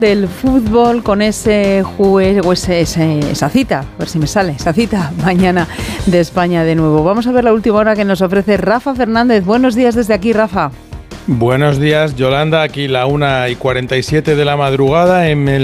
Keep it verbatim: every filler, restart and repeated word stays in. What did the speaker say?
del fútbol con ese juez o ese, ese, esa cita, a ver si me sale, esa cita mañana de España de nuevo. Vamos a ver la última hora que nos ofrece Rafa Fernández. Buenos días desde aquí, Rafa. Buenos días, Yolanda. Aquí la una y cuarenta y siete de la madrugada en el